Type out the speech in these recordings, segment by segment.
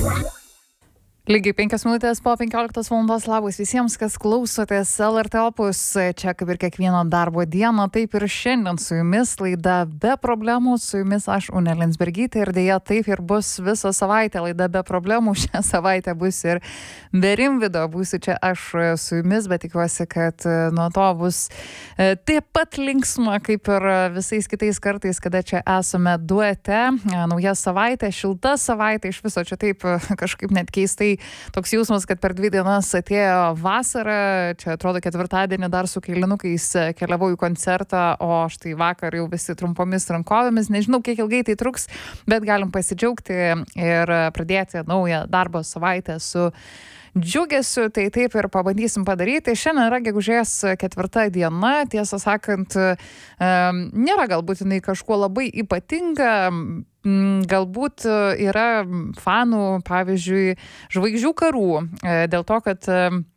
Lygiai 5 minutės po 15 valandos. Labas visiems, kas klausotės LRT Opus. Čia kaip ir kiekvieną darbo dieną, taip ir šiandien su jumis laida Be problemų. Su jumis aš, Unė Linsbergytė, ir dėja taip ir bus visą savaitę laida Be problemų. Šią savaitę bus ir be Rimvydo. Būsiu čia aš su jumis, bet tikiuosi, kad nuo to bus taip pat linksma, kaip ir visais kitais kartais, kada čia esame duete. Nauja savaitė, šilta savaitė, iš viso čia taip kažkaip net keistai. Toks jausmas, kad per 2 dienas atėjo vasara, čia atrodo ketvirtadienį dar su kailinukais keliavau į koncertą, o štai vakar jau visi trumpomis rankovėmis, nežinau kiek ilgai tai truks, bet galim pasidžiaugti ir pradėti naują darbo savaitę su džiugesiu, tai taip ir pabandysim padaryti. Šiandien yra gegužės 4 diena, tiesą sakant, nėra galbūt jinai kažkuo labai ypatinga. Galbūt yra fanų, pavyzdžiui, žvaigždžių karų, dėl to, kad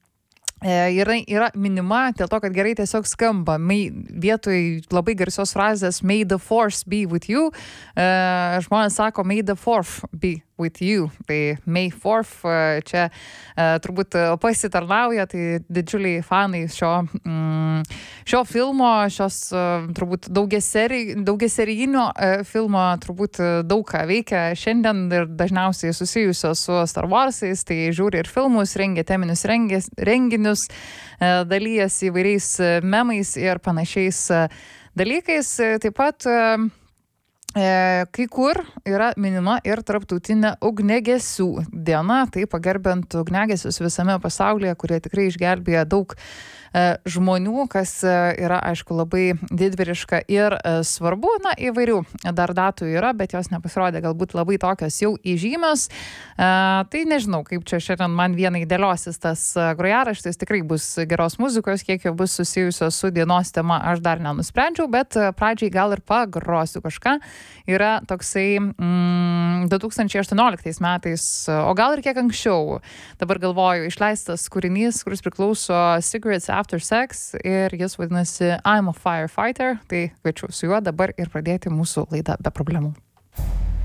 yra minima, dėl to, kad gerai tiesiog skamba. Vietoj labai garsios frazės May the force be with you, žmonės sako May the fourth be with you. Tai May 4th čia turbūt pasitarnauja, tai didžiuliai fanai šio filmo, šios turbūt daugiaserijinio filmo turbūt daug ką veikia šiandien ir dažniausiai susijusios su Star Wars'ais, tai žiūri ir filmus, rengia teminius renginius, dalyjasi įvairiais memais ir panašiais dalykais. Taip pat kai kur yra minima ir tarptautinė ugniagesių diena, tai pagerbiant ugniagesius visame pasaulyje, kurie tikrai išgelbėja daug žmonių, kas yra, aišku, labai didvyriška ir svarbu. Na, įvairių dar datų yra, bet jos nepasirodė galbūt labai tokios jau įžymios. Tai nežinau, kaip čia šiandien man vienai dėliosis tas grojaraštis. Tikrai bus geros muzikos, kiek jau bus susijusios su dienos tema, aš dar nenusprendžiau, bet pradžiai gal ir pagrosiu kažką. Yra toksai 2018 metais, o gal ir kiek anksčiau, dabar galvoju, išleistas kūrinys, kuris priklauso Cigarettes After Sex ir jis vadinasi I'm a Firefighter. Tai kviečiu su juo dabar ir pradėti mūsų laidą Be problemų.